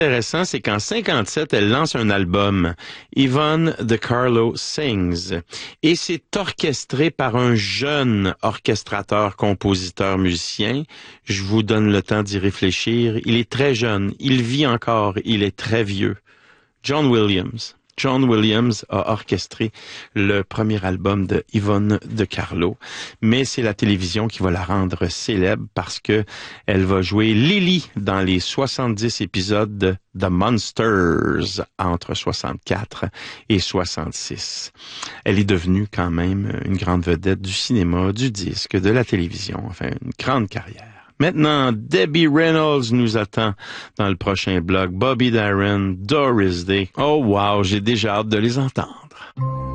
Intéressant, c'est qu'en 57, elle lance un album, Yvonne de Carlo Sings, et c'est orchestré par un jeune orchestrateur, compositeur, musicien. Je vous donne le temps d'y réfléchir. Il est très jeune, il vit encore, il est très vieux. John Williams. John Williams a orchestré le premier album de Yvonne de Carlo, mais c'est la télévision qui va la rendre célèbre parce que elle va jouer Lily dans les 70 épisodes de The Monsters entre 64 et 66. Elle est devenue quand même une grande vedette du cinéma, du disque, de la télévision, enfin une grande carrière. Maintenant, Debbie Reynolds nous attend dans le prochain bloc. Bobby Darin, Doris Day. Oh wow, j'ai déjà hâte de les entendre.